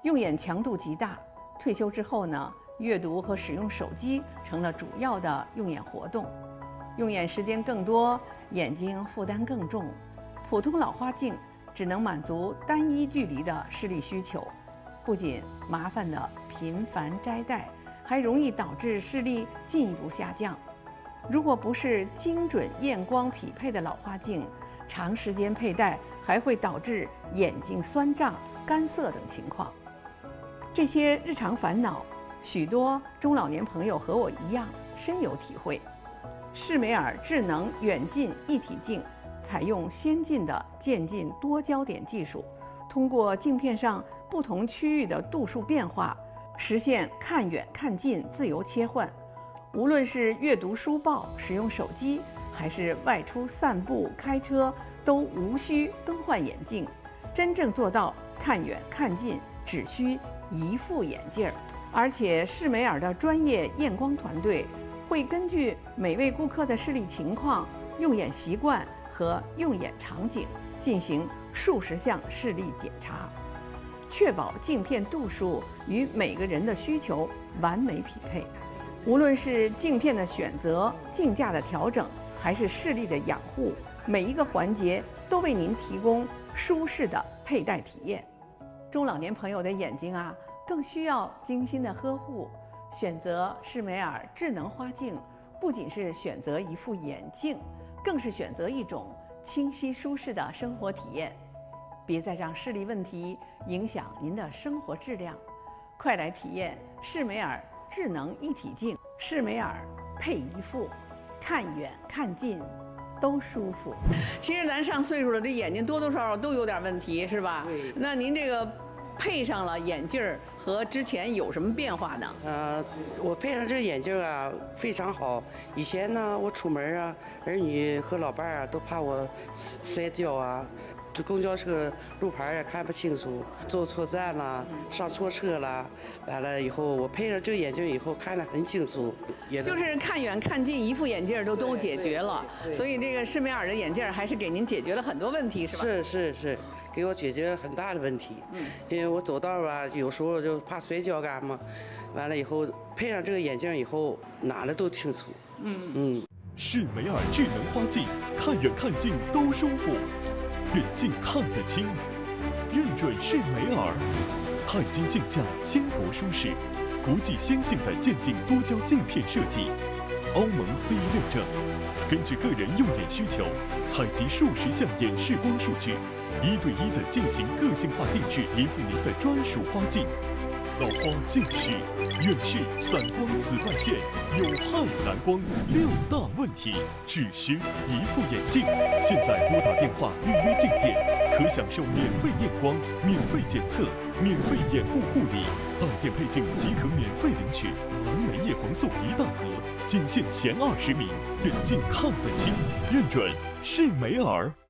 用眼强度极大。退休之后呢，阅读和使用手机成了主要的用眼活动，用眼时间更多，眼睛负担更重。普通老花镜只能满足单一距离的视力需求，不仅麻烦的频繁摘戴，还容易导致视力进一步下降。如果不是精准验光匹配的老花镜，长时间佩戴还会导致眼睛酸胀、干涩等情况。这些日常烦恼，许多中老年朋友和我一样深有体会。士美尔智能远近一体镜采用先进的渐进多焦点技术，通过镜片上不同区域的度数变化，实现看远看近自由切换。无论是阅读书报、使用手机，还是外出散步、开车，都无需更换眼镜，真正做到看远看近只需一副眼镜儿。而且士美尔的专业验光团队会根据每位顾客的视力情况、用眼习惯和用眼场景进行数十项视力检查，确保镜片度数与每个人的需求完美匹配。无论是镜片的选择、镜架的调整，还是视力的养护，每一个环节都为您提供舒适的佩戴体验。中老年朋友的眼睛啊，更需要精心的呵护。选择士美尔智能花镜，不仅是选择一副眼镜，更是选择一种清晰舒适的生活体验。别再让视力问题影响您的生活质量，快来体验士美尔智能一体镜。士美尔配一副，看远看近都舒服。其实咱上岁数了，这眼睛多多少少都有点问题，是吧？ 对。 那您这个配上了眼镜儿，和之前有什么变化呢？ 我配上这个眼镜啊，非常好。以前呢，我出门啊，儿女和老伴儿啊都怕我摔跤啊，这公交车路牌也看不清楚，坐错站了，上错车了，完了以后我配上这个眼镜以后看得很清楚， 就是看远看近一副眼镜都解决了。所以这个士美尔的眼镜还是给您解决了很多问题，是吧？ 是，给我解决了很大的问题。因为我走道吧，有时候就怕摔跤干嘛，完了以后配上这个眼镜以后，哪的都清楚。 士美尔智能花镜，看远看近都舒服。远近看得清，认准士美尔。钛金镜架轻薄舒适，国际先进的渐进多焦镜片设计，欧盟 CE 认证。根据个人用眼需求，采集数十项眼视光数据，1对1的进行个性化定制，一副您的专属花镜。老花近视、远视、散光、紫外线、有害蓝光6大问题，只需一副眼镜。现在拨打电话预约镜店，可享受免费验光、免费检测、免费眼部护理，到店配镜即可免费领取蓝莓叶黄素1大盒，仅限前20名。远近看得清，认准士美尔。